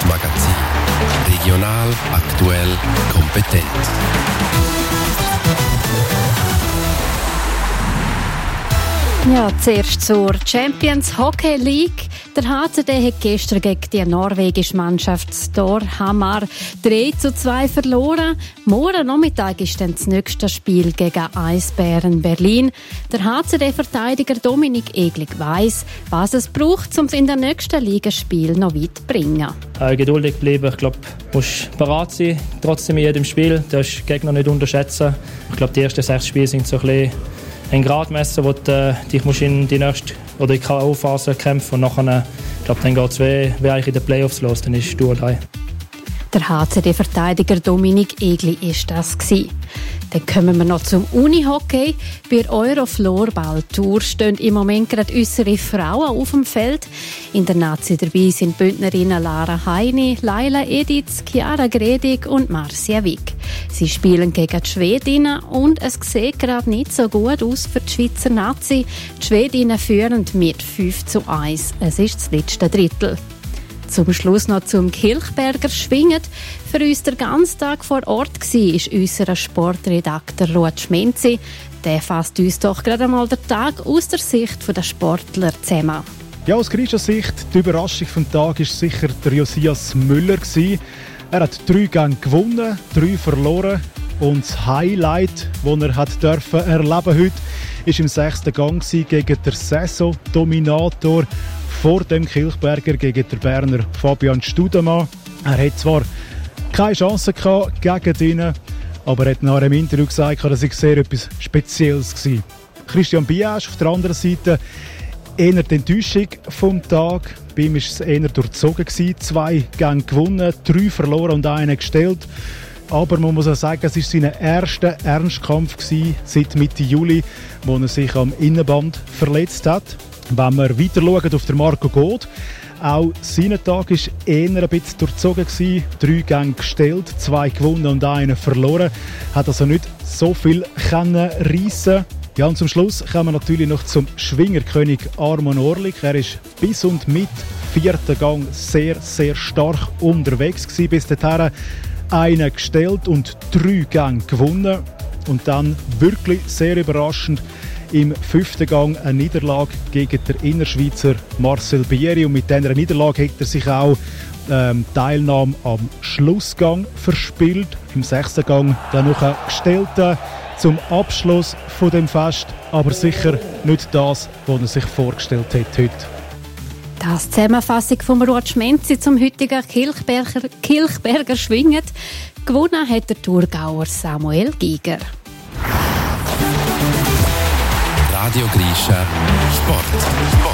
Sportmagazin. Regional, aktuell, kompetent. Ja, zuerst zur Champions Hockey League. Der HCD hat gestern gegen die norwegische Mannschaft Storhamar 3:2 verloren. Morgen Nachmittag ist dann das nächste Spiel gegen Eisbären Berlin. Der HCD-Verteidiger Dominik Eglig weiss, was es braucht, um es in den nächsten Ligaspiel noch weit zu bringen. Geduldig bleiben. Ich glaube, du musst bereit sein, trotzdem in jedem Spiel. Du darfst den Gegner nicht unterschätzen. Ich glaube, die ersten 6 Spiele sind so ein bisschen ein Gradmesser, wo du dich in die nächste oder die K.O.-Phase kämpfen und nachher, ich glaube, dann geht es wie eigentlich in den Playoffs los, dann ist du allein. Der HCD-Verteidiger Dominik Egli ist das gewesen. Dann kommen wir noch zum Unihockey. Bei Euro-Floorball-Tour stehen im Moment gerade unsere Frauen auf dem Feld. In der Nazi dabei sind Bündnerinnen Lara Heini, Laila Editz, Chiara Gredig und Marcia Wick. Sie spielen gegen die Schwedinnen und es sieht gerade nicht so gut aus für die Schweizer Nazi. Die Schwedinnen führen mit 5:1. Es ist das letzte Drittel. Zum Schluss noch zum Kilchberger Schwingen. Für uns der ganze Tag vor Ort war ist unser Sportredakteur Ruud Schmenzi. Der fasst uns doch gerade einmal den Tag aus der Sicht der Sportler zusammen. Ja, aus griechischer Sicht, die Überraschung des Tages war sicher der Josias Müller. Er hat 3 Gänge gewonnen, 3 verloren. Und das Highlight, das er hat erleben heute, war im 6. Gang gegen den Saisondominator vor dem Kilchberger, gegen den Berner Fabian Studemann. Er hat zwar keine Chance gehabt gegen ihn, aber er hat nach einem Interview gesagt, dass es sehr etwas Spezielles war. Christian Biasch auf der anderen Seite eher die Enttäuschung vom Tag. Bei ihm war es eher durchzogen. 2 Gänge gewonnen, 3 verloren und 1 gestellt. Aber man muss auch sagen, es war sein erster Ernstkampf seit Mitte Juli, wo er sich am Innenband verletzt hat. Wenn wir weiter schauen auf den Marco Goth, auch sein Tag war eher ein bisschen durchzogen. 3 Gänge gestellt, 2 gewonnen und 1 verloren. Hat also nicht so viel reissen. Ja, und zum Schluss kommen wir natürlich noch zum Schwingerkönig Arman Orlik. Er ist bis und mit 4. Gang sehr, sehr stark unterwegs gewesen. Bis dahin 1 gestellt und 3 Gänge gewonnen. Und dann wirklich sehr überraschend im 5. Gang eine Niederlage gegen den Innerschweizer Marcel Bieri. Und mit dieser Niederlage hat er sich auch Teilnahme am Schlussgang verspielt. Im 6. Gang dann noch eine gestellte zum Abschluss von dem Fest. Aber sicher nicht das, was er sich vorgestellt hat heute. Das Zusammenfassung von Ruud Schmenzi zum heutigen Kilchberger Schwingen. Gewonnen hat der Thurgauer Samuel Giger. Radio Grischer Sport.